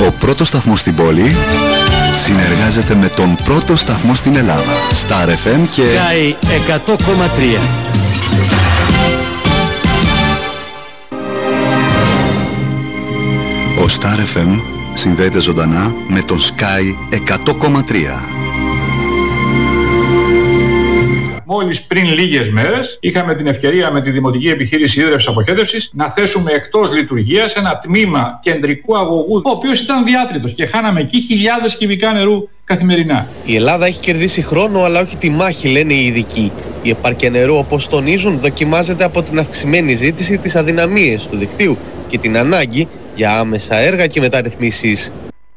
Το πρώτο σταθμό στην πόλη συνεργάζεται με τον πρώτο σταθμό στην Ελλάδα. Star FM και Sky 100,3. Ο Star FM συνδέεται ζωντανά με τον Sky 100,3. Μόλις πριν λίγες μέρες είχαμε την ευκαιρία με τη Δημοτική Επιχείρηση Ίδρευσης Αποχέτευσης να θέσουμε εκτός λειτουργίας ένα τμήμα κεντρικού αγωγού, ο οποίος ήταν διάτριτος και χάναμε εκεί χιλιάδες κυβικά νερού καθημερινά. Η Ελλάδα έχει κερδίσει χρόνο, αλλά όχι τη μάχη, λένε οι ειδικοί. Η επάρκεια νερού, όπως τονίζουν, δοκιμάζεται από την αυξημένη ζήτηση, τις αδυναμίες του δικτύου και την ανάγκη για άμεσα έργα και μεταρρυθμίσεις.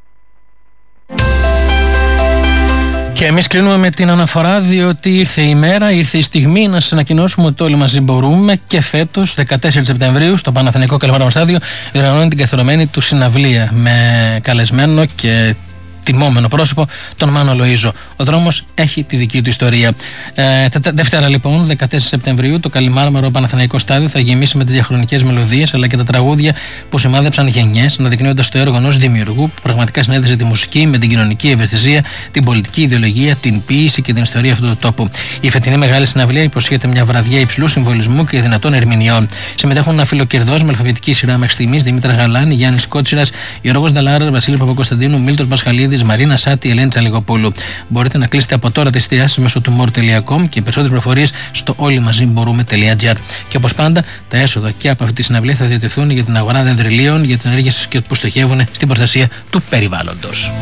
Και εμείς κλείνουμε με την αναφορά, διότι ήρθε η μέρα, ήρθε η στιγμή να σας ανακοινώσουμε ότι όλοι μαζί μπορούμε και φέτος, 14 Σεπτεμβρίου, στο Παναθηναϊκό Καλαμάτα Στάδιο, διοργανώνει την καθιερωμένη του συναυλία με καλεσμένο και τιμόμενο πρόσωπο, τον Μάνο Λοΐζο. Ο δρόμος έχει τη δική του ιστορία. Δευτέρα λοιπόν, 14 Σεπτεμβρίου, το καλυμάρμαρο Παναθηναϊκό Στάδιο θα γεμίσει με τις διαχρονικές μελωδίες αλλά και τα τραγούδια που σημάδεψαν γενιές, αναδεικνύοντας το έργο ενός δημιουργού που πραγματικά συνέδεσε τη μουσική με την κοινωνική ευαισθησία, την πολιτική ιδεολογία, την ποίηση και την ιστορία αυτού του τόπου. Η φετινή μεγάλη συναυλία υποσχέται μια βραδιά υψηλού συμβολισμού και δυνατών ερμηνεών. Συμμετέχουν αφιλοκερδός με αλφαβητική σειρά μέχρι στιγμής Δημήτρα Γαλάνη, Γιάννης Κότσιρας, Γιώργος Νταλάρας, Βασίλης Παπακοσταντίνου, Μίλτος Μπασχαλίδης, Μαρίνα Σάτη, Ελένη Τσαλιγοπούλου. Μπορείτε να κλείσετε από τώρα τις εστιάσεις μέσω του more.com και περισσότερες πληροφορίες στο όλοιμαζιμπορούμε.gr. Και όπως πάντα, τα έσοδα και από αυτή τη συναυλία θα διατεθούν για την αγορά δεντριλίων, για τις ενέργειες που στοχεύουν στην προστασία του περιβάλλοντος.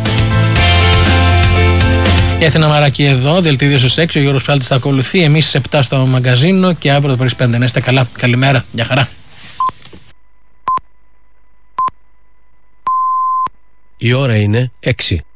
Η Αθήνα Μαράκη εδώ, δελτίο στους 6, ο Γιώργος Ψάλτης θα ακολουθεί, εμείς στις 7 στο μαγκαζίνο και αύριο το πρωί 5. Να είστε καλά. Καλημέρα. Γεια χαρά. Η ώρα είναι 6.